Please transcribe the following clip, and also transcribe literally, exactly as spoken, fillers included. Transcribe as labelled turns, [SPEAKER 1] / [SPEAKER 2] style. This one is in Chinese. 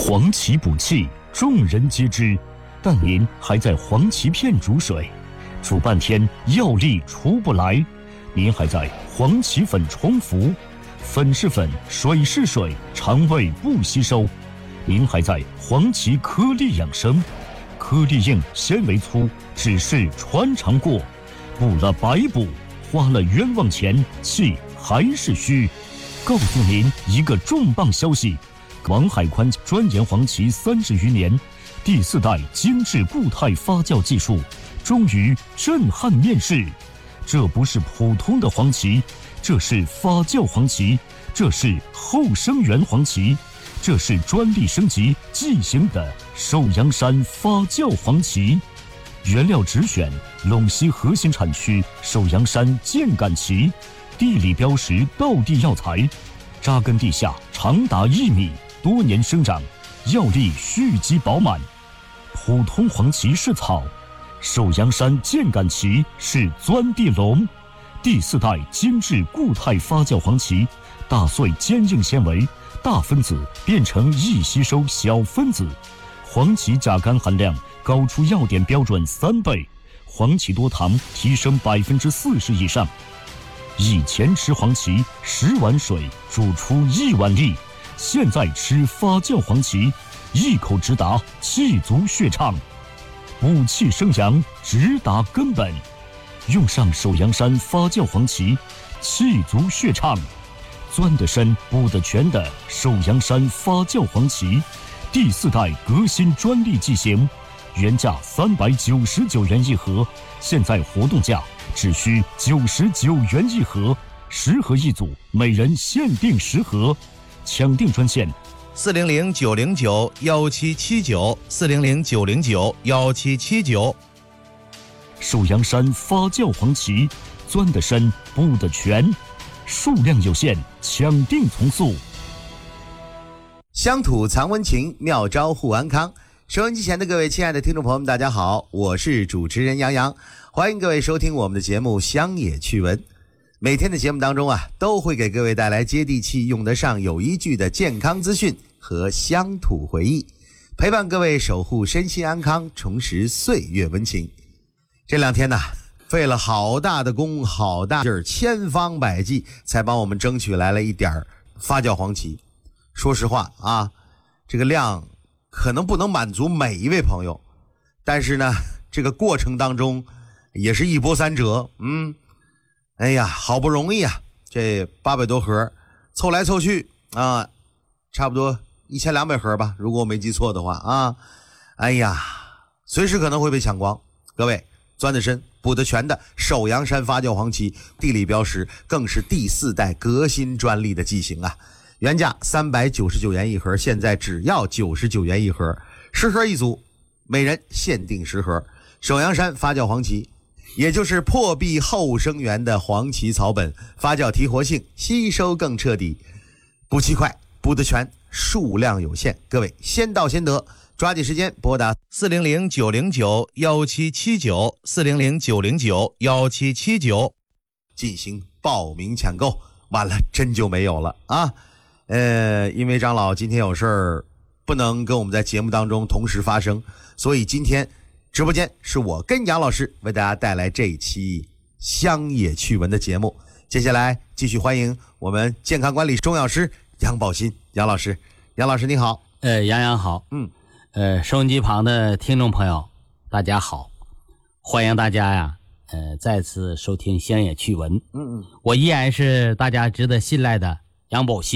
[SPEAKER 1] 黄芪补气，众人皆知，但您还在黄芪片煮水，煮半天药力出不来；您还在黄芪粉冲服，粉是粉，水是水，肠胃不吸收；您还在黄芪颗粒养生，颗粒硬，纤维粗，只是穿肠过，补了白补，花了冤枉钱，气还是虚。告诉您一个重磅消息，王海宽专研黄芪三十余年，第四代精致固态发酵技术终于震撼面世。这不是普通的黄芪，这是发酵黄芪，这是后生源黄芪，这是专利升级剂型的寿阳山发酵黄芪。原料直选陇西核心产区寿阳山箭杆芪，地理标识道地药材，扎根地下长达一米，多年生长，药力蓄积饱满。普通黄芪是草，寿阳山箭杆芪是钻地龙。第四代精致固态发酵黄芪，打碎坚硬纤维，大分子变成易吸收小分子，黄芪甲苷含量高出药典标准三倍，黄芪多糖提升百分之四十以上。以前吃黄芪十碗水煮出一碗力，现在吃发酵黄芪，一口直达气足血畅，补气生阳，直达根本。用上寿阳山发酵黄芪，气足血畅，钻得深补得全的寿阳山发酵黄芪，第四代革新专利剂型，原价三百九十九元一盒，现在活动价只需九十九元一盒，十盒一组，每人限定十盒，抢订专线
[SPEAKER 2] 四零零九零九幺七七九四零零九零九幺七七九。
[SPEAKER 1] 寿阳山发酵黄芪，钻得深补得全，数量有限，抢订从速。
[SPEAKER 3] 乡土藏温情，妙招护安康。收音机前的各位亲爱的听众朋友们，大家好，我是主持人杨洋，欢迎各位收听我们的节目乡野趣闻。每天的节目当中啊，都会给各位带来接地气、用得上、有依据的健康资讯和乡土回忆，陪伴各位守护身心安康，重拾岁月温情。这两天呢，费了好大的功，好大劲儿，千方百计才帮我们争取来了一点发酵黄芪。说实话啊，这个量可能不能满足每一位朋友，但是呢，这个过程当中也是一波三折。嗯，哎呀，好不容易啊，这八百多盒凑来凑去啊，差不多一千两百盒吧，如果我没记错的话啊。哎呀，随时可能会被抢光。各位，钻得深补得全的寿阳山发酵黄芪，地理标识更是第四代革新专利的剂型啊。原价三百九十九元一盒，现在只要九十九元一盒，十盒一组，每人限定十盒。寿阳山发酵黄芪，也就是破壁后生源的黄芪草本，发酵提活性，吸收更彻底，补气快，补得全，数量有限，各位先到先得，抓紧时间拨打
[SPEAKER 2] 四零零九零九幺七七九四零零九零九幺七七九
[SPEAKER 3] 进行报名抢购，完了真就没有了啊！呃，因为张老今天有事儿，不能跟我们在节目当中同时发生，所以今天直播间是我跟杨老师为大家带来这一期乡野趣闻的节目。接下来继续欢迎我们健康管理中药师杨宝新杨老师。杨老师你好。
[SPEAKER 4] 呃，杨洋好。
[SPEAKER 3] 嗯，
[SPEAKER 4] 呃，收音机旁的听众朋友大家好，欢迎大家呀，呃，再次收听乡野趣闻。
[SPEAKER 3] 嗯嗯，
[SPEAKER 4] 我依然是大家值得信赖的杨宝新。